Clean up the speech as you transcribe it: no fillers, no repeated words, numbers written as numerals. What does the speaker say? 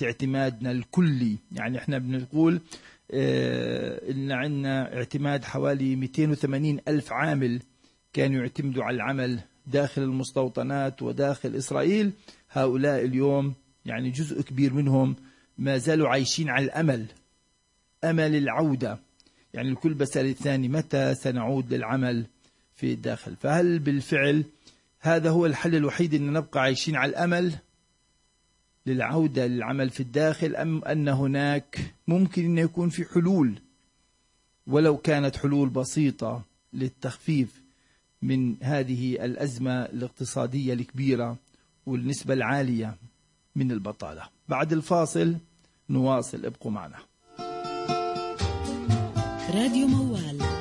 اعتمادنا الكلي. يعني احنا بنقول إن عندنا اعتماد حوالي 280 ألف عامل كانوا يعتمدوا على العمل داخل المستوطنات وداخل إسرائيل. هؤلاء اليوم يعني جزء كبير منهم ما زالوا عايشين على الأمل، أمل العودة. يعني الكل بسأل الثاني متى سنعود للعمل في الداخل. فهل بالفعل هذا هو الحل الوحيد أن نبقى عايشين على الأمل للعودة للعمل في الداخل، أم أن هناك ممكن أن يكون في حلول ولو كانت حلول بسيطة للتخفيف من هذه الأزمة الاقتصادية الكبيرة والنسبة العالية من البطالة؟ بعد الفاصل نواصل، ابقوا معنا. راديو موال